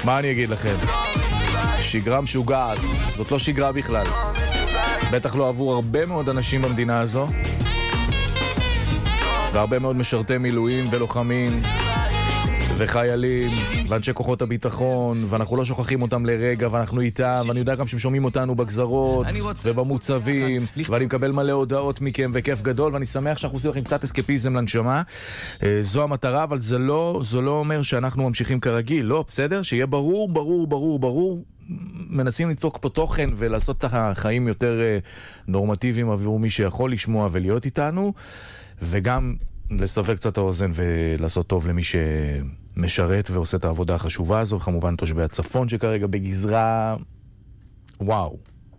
מה אני אגיד לכם? שגרה משוגעת. זאת לא שגרה בכלל. בטח לא עבור הרבה מאוד אנשים במדינה הזו. והרבה מאוד משרתי מילואים ולוחמים וחיילים ואנשי כוחות הביטחון, ואנחנו לא שוכחים אותם לרגע, ואנחנו איתם, ואני יודע גם שהם שומעים אותנו בגזרות ובמוצבים, ואני מקבל מלא הודעות מכם וכיף גדול, ואני שמח שאנחנו עושים לכם קצת אסקפיזם לנשמה. זו המטרה, אבל זה לא אומר שאנחנו ממשיכים כרגיל, לא, בסדר? שיהיה ברור, מנסים ליצוק פה תוכן ולעשות את החיים יותר נורמטיביים עבור מי שיכול לשמוע ולהיות איתנו, וגם לסבר קצת האוזן ולעשות טוב למי שמשרת ועושה את העבודה החשובה הזו, וכמובן תושבי הצפון שכרגע בגזרה וואו,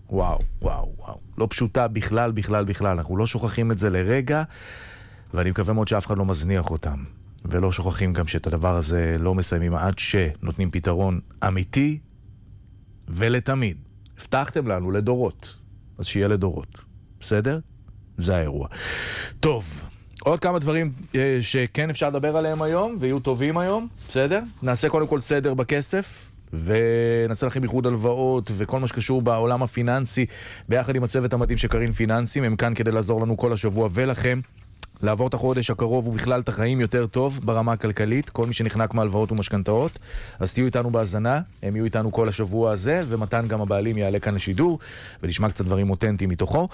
לא פשוטה בכלל, אנחנו לא שוכחים את זה לרגע, ואני מקווה מאוד שאף אחד לא מזניח אותם, ולא שוכחים גם שאת הדבר הזה לא מסיימים עד שנותנים פתרון אמיתי ולתמיד. הבטחתם לנו לדורות, אז שיהיה לדורות, בסדר? זה האירוע. טוב, עוד כמה דברים שכן אפשר לדבר עליהם היום, ויהיו טובים היום, בסדר? נעשה קודם כל סדר בכסף, ונעשה לכם איחוד הלוואות, וכל מה שקשור בעולם הפיננסי, ביחד עם הצוות המדהים שקרין פיננסים, הם כאן כדי לעזור לנו כל השבוע, ולכם, לעבור את החודש הקרוב ובכלל את החיים יותר טוב ברמה הכלכלית, כל מי שנחנק מהלוואות ומשכנתאות, אז תהיו איתנו בהזנה, הם יהיו איתנו כל השבוע הזה, ומתן גם הבעלים יעלה כאן לשידור, ונשמע קצת דברים אותנטיים מתוכו.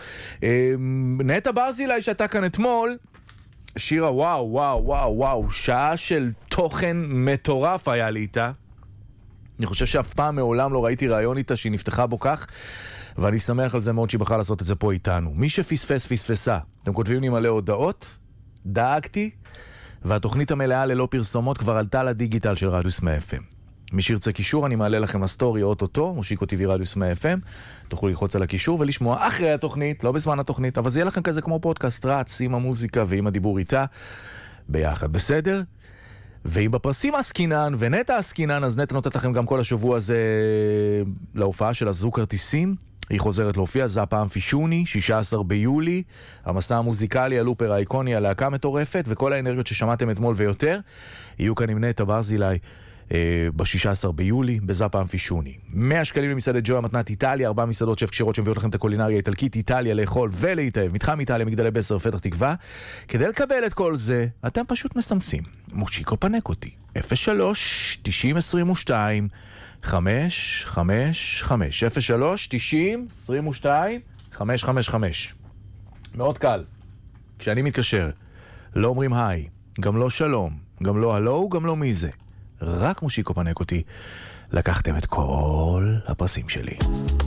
נטע ברזילי שהייתה כאן אתמול, שירה, וואו, שעה של תוכן מטורף היה לי איתה. אני חושב שאף פעם מעולם לא ראיתי רעיון איתה שהיא נפתחה בו כך, ואני שמח על זה מאוד שהיא בחרה לעשות את זה פה איתנו. מי פספסה. אתם כותבים לי מלא הודעות, דאגתי, והתוכנית המלאה ללא פרסומות כבר עלתה לדיגיטל של רדיוס 100 FM. מי שירצה קישור, אני מעלה לכם לסטורי אוטוטו, מושיקו טבעי רדיוס 100 FM, תוכלו ללחוץ על הקישור ולשמוע אחרי התוכנית, לא בזמן התוכנית, אבל זה יהיה לכם כזה כמו פודקאסט רץ, עם המוזיקה ועם הדיבור איתה, ביחד, בסדר? ואם בפרסים עסקינן ונטע עסקינן, אז נטע נותנת לכם גם כל השבוע הזה להופעה של הזוג כרטיסים. היא חוזרת להופיע, זה הפעם פישוני, 16 ביולי, המסע המוזיקלי, הלופר האיקוני, הלהקה מטורפת, וכל האנרגיות ששמעתם אתמול ויותר, יהיו כאן עם נטע ברזילי ב-16 ביולי, בזה הפעם פישוני. 100 שקלים למסעדת ג'וי המתנת איטליה, 4 מסעדות שף קשירות שמביאות לכם את הקולינריה האיטלקית, איטליה לאכול ולהתאהב. מתחם איטליה, מגדלי בסר, פתח תקווה. כדי לקבל את כל זה, אתם פשוט מסמסים. מושיקו פנק אותי. 03 90 22 555 03 90 22 555. מאוד קל. כשאני מתקשר, לא אומרים היי, גם לא שלום, גם לא הלו, גם לא מי זה. רק מושיקו פנק אותי. לקחתם את כל הפרסים שלי.